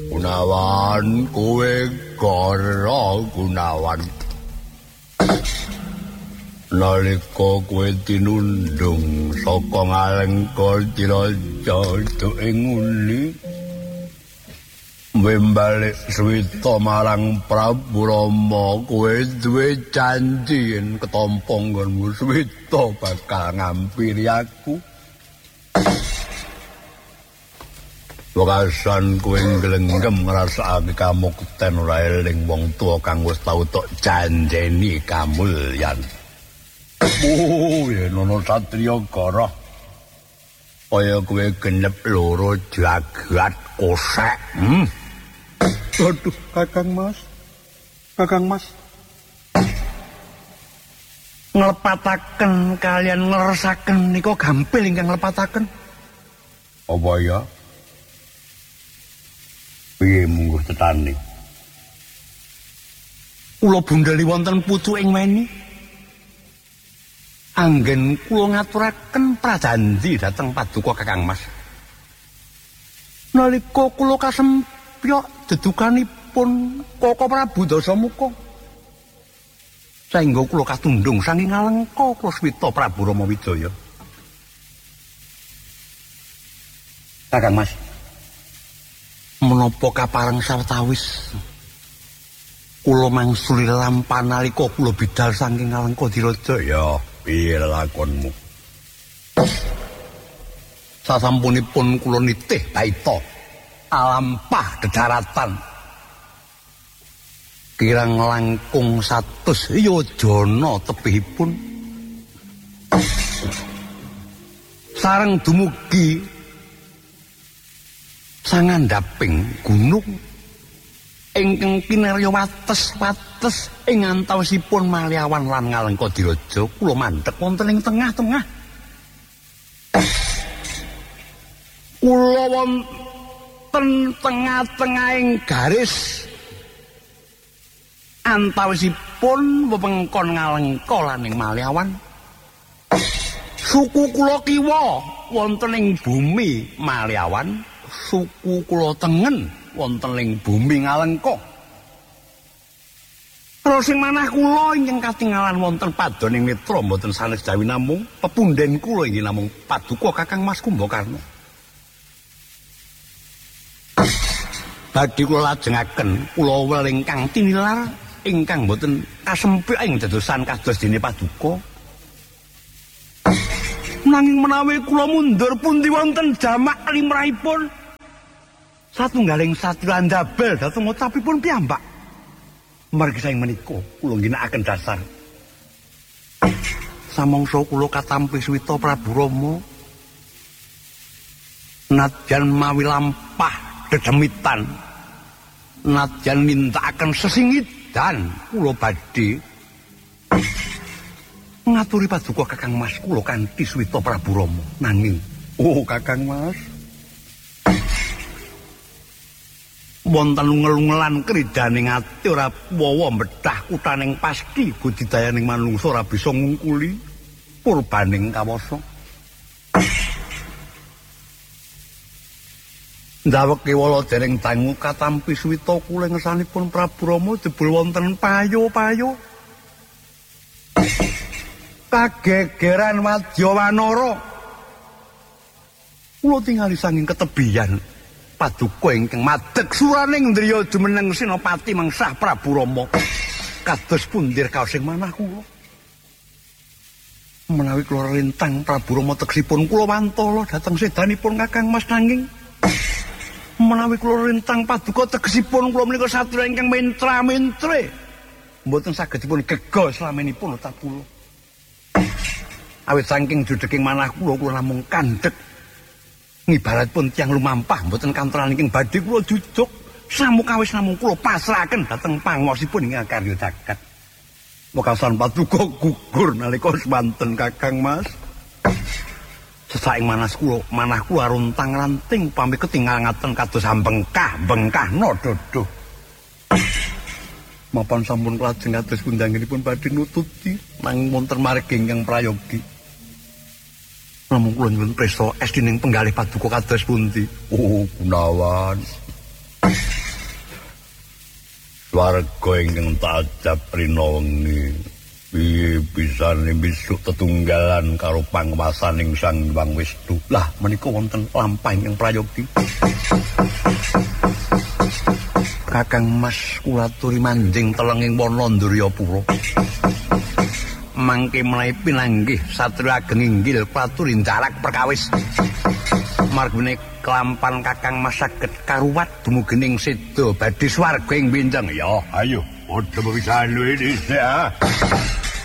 Gunawan kowe kara Gunawan. Nalika kowe tinundung saka Ngalengka Diraja ing uli mbalik Swita marang Prabu Rama kowe duwe janji yen ketampa nggonmu Swita bakal ngampiri aku. Wekasan kowe nglenggem ngrasakake kamukten ora eling wong tuwa kang wis tau tok janjeni kamulyan. Yen ana satriya kara kaya kowe genep loro jagat kosek. Aduh, Kakang Mas. Kakang Mas. Nglepataken kalian ngleresaken nika gampil ingkang nglepataken. Apa ya? Piye mungguh tetane? Kula bundali wonten putu ing weni. Anggen kula ngaturaken prajanji dhateng Paduka Kakang Mas. Nalika kula kasempyok dedukanipun Kaka Prabu Dasamuka. Saengga kula katundung saking Ngalengka kula Swita Prabu Rama Wijaya. Kakang Mas, menapa kapareng sawetawis kula mangsuli lampan nalika kula bidal saking Ngalengka Diraja ya. Piye lakonmu? Sasampunipun kula nitih baita alampah dedaratan kirang langkung 100 yojana tebihipun sareng dumugi sangandhaping gunung ingkang kinarya wates-wates ing antawisipun Malyawan lan Ngalengka Diraja kula mandheg wonten ing tengah-tengah. Kula wonten tengah-tengahing garis antawisipun wewengkon Ngalengka lan ing Malyawan. Suku kula kiwa wonten ing bumi Malyawan, suku kula tengen wonten ing bumi Ngalengka. Terus sing manah kula ingkang katingalan wonten padoning netra mboten sanes jawi namung pepundhen kula inggih namung Paduka Kakang Mas Kumbakarna. Badhe kula lajengaken kula weling kang tinilar ingkang mboten kasempik ing dadosan kados dene Paduka. Nanging menawi kula mundur pundi wonten jamak limrahipun satunggaling satria ndabel dhateng ngocapipun piyambak. Margi saing menika kula ginakaken dasar samangsa kula katampi Swita Prabu Rama nadyan mawi lampah dedemitan nadyan nindakaken sesingidan kula badhe ngaturi Paduka Kakang Mas kula kanthi Swita Prabu Rama. Nanging Kakang Mas wonten ungel-ungelan kridaning ati ora wawa mbethah kuthaning pasti budidayaning manungsa ora bisa ngungkuli purbaning kawasa. Ndaweke wala dereng dangu katampi Swita kula ngersanipun Prabu Rama jebul wonten payo-payo. Kagegeran Wadyawanara. Kula tingali saking ketebian Paduka ingkang madeg suraning ndriya jumeneng Senopati mengsah Prabu Rama. Kados pundir kaos sing manah kula. Menawi kula rintang Prabu Rama tegesipun kula wantala dhateng sedanipun Kakang Mas nanging menawi kula rintang Paduka tegesipun kula menika satria ingkang mentra-mentre mboten saged dipun gega slamenipun utat kula. Awit saking judeking manah kula namung kandhek ngibaratipun tiyang lumampah mboten kantoran ingkang badhe kula jujug samukawis namung kula pasrahaken dhateng pangosipun ingkang karya jagat. Wekasan Paduka gugur nalika semanten Kakang Mas. Sesaing manah kula runtang-ranting upami ketingal ngaten kados ambengkah nododo. Mapan sampun klajeng kados kundanganipun badhe nututi nanging wonten margi ingkang prayogi. Namung kula nyuwun prisa esthi ning penggalih Paduka kados pundi? Gunawan. swarga ingkang tajab rina wengi piye bisane besuk tetunggalan karo pangwasaning Sang Hyang Wisnu. Lah menika wonten lampah ingkang prayogi. Kakang Mas kula aturi manjing telenging wana Nduryapura. Mangke menawi pinanggih satria ageng inggil paturin jarak perkawis. Margune kelampan Kakang Mas saged karuwat dumugening seda badhe swarga ing benjang ya. Ayo, padha pisan luwih dhisik.